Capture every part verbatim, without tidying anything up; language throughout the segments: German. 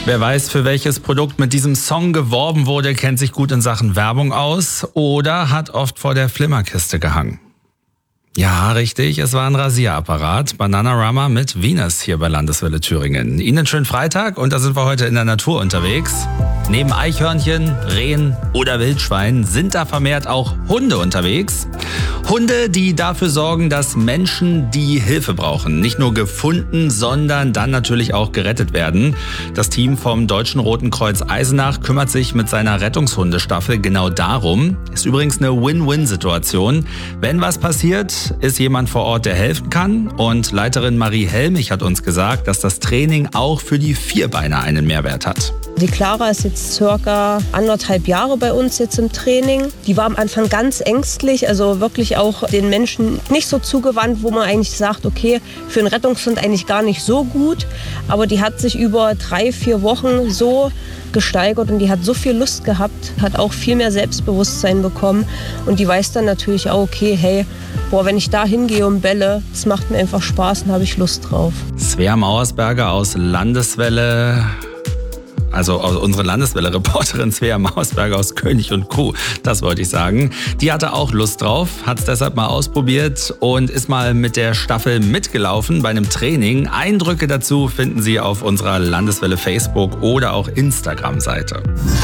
Wer weiß, für welches Produkt mit diesem Song geworben wurde, kennt sich gut in Sachen Werbung aus oder hat oft vor der Flimmerkiste gehangen. Ja, richtig, es war ein Rasierapparat. Bananarama mit Venus hier bei Landeswelle Thüringen. Ihnen einen schönen Freitag und da sind wir heute in der Natur unterwegs. Neben Eichhörnchen, Rehen oder Wildschweinen sind da vermehrt auch Hunde unterwegs. Hunde, die dafür sorgen, dass Menschen, die Hilfe brauchen, nicht nur gefunden, sondern dann natürlich auch gerettet werden. Das Team vom Deutschen Roten Kreuz Eisenach kümmert sich mit seiner Rettungshundestaffel genau darum. Ist übrigens eine Win-Win-Situation. Wenn was passiert, ist jemand vor Ort, der helfen kann. Und Leiterin Marie Helmich hat uns gesagt, dass das Training auch für die Vierbeiner einen Mehrwert hat. Die Clara ist jetzt circa anderthalb Jahre bei uns jetzt im Training. Die war am Anfang ganz ängstlich, also wirklich auch den Menschen nicht so zugewandt, wo man eigentlich sagt, okay, für einen Rettungshund eigentlich gar nicht so gut. Aber die hat sich über drei, vier Wochen so gesteigert und die hat so viel Lust gehabt, hat auch viel mehr Selbstbewusstsein bekommen. Und die weiß dann natürlich auch, okay, hey, boah, wenn ich da hingehe und bälle, das macht mir einfach Spaß und habe ich Lust drauf. Svea Mauersberger aus Landeswelle. Also unsere Landeswelle-Reporterin Svea Mauersberger aus König und Kuh, das wollte ich sagen. Die hatte auch Lust drauf, hat es deshalb mal ausprobiert und ist mal mit der Staffel mitgelaufen bei einem Training. Eindrücke dazu finden Sie auf unserer Landeswelle Facebook- oder auch Instagram-Seite.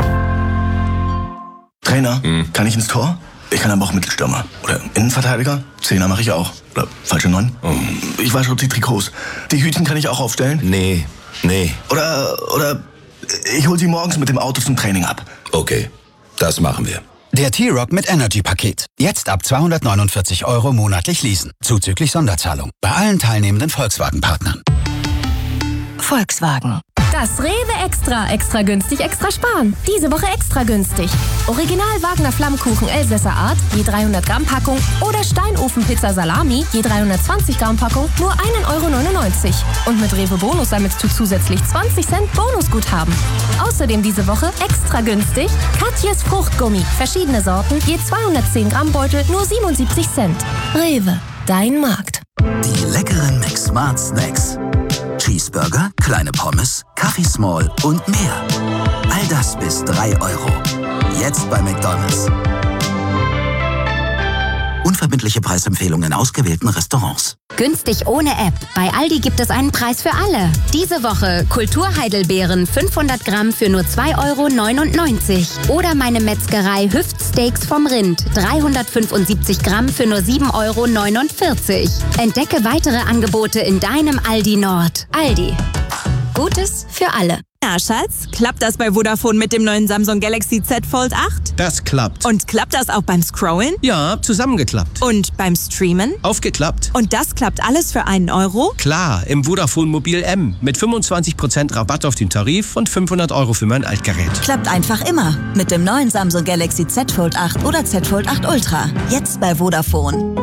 Trainer, hm. kann ich ins Tor? Ich kann aber auch Mittelstürmer. Oder Innenverteidiger? Zehner mache ich auch. Oder falsche Neun? Oh. Ich wasche die Trikots. Die Hütchen kann ich auch aufstellen? Nee, nee. Oder, oder... Ich hol sie morgens mit dem Auto zum Training ab. Okay, das machen wir. Der T-Rock mit Energy-Paket. Jetzt ab zweihundertneunundvierzig Euro monatlich leasen. Zuzüglich Sonderzahlung. Bei allen teilnehmenden Volkswagen-Partnern. Volkswagen. Das Rewe Extra. Extra günstig, extra sparen. Diese Woche extra günstig. Original Wagner Flammkuchen Elsässer Art, je dreihundert Gramm Packung. Oder Steinofen-Pizza Salami, je dreihundertzwanzig Gramm Packung, nur ein Euro neunundneunzig. Und mit Rewe Bonus sammelst du zusätzlich zwanzig Cent Bonusguthaben. Außerdem diese Woche extra günstig Katjes Fruchtgummi. Verschiedene Sorten, je zweihundertzehn Gramm Beutel, nur siebenundsiebzig Cent. Rewe, dein Markt. Die leckeren McSmart Snacks. Cheeseburger, kleine Pommes, Kaffee Small und mehr. All das bis drei Euro. Jetzt bei McDonald's. Unverbindliche Preisempfehlungen in ausgewählten Restaurants. Günstig ohne App. Bei Aldi gibt es einen Preis für alle. Diese Woche Kulturheidelbeeren fünfhundert Gramm für nur zwei Euro neunundneunzig. Oder meine Metzgerei Hüftsteaks vom Rind dreihundertfünfundsiebzig Gramm für nur sieben Euro neunundvierzig. Entdecke weitere Angebote in deinem Aldi Nord. Aldi. Gutes für alle. Ja, Schatz, klappt das bei Vodafone mit dem neuen Samsung Galaxy Z Fold acht? Das klappt. Und klappt das auch beim Scrollen? Ja, zusammengeklappt. Und beim Streamen? Aufgeklappt. Und das klappt alles für einen Euro? Klar, im Vodafone Mobil M mit fünfundzwanzig Prozent Rabatt auf den Tarif und fünfhundert Euro für mein Altgerät. Klappt einfach immer mit dem neuen Samsung Galaxy Z Fold acht oder Z Fold acht Ultra. Jetzt bei Vodafone.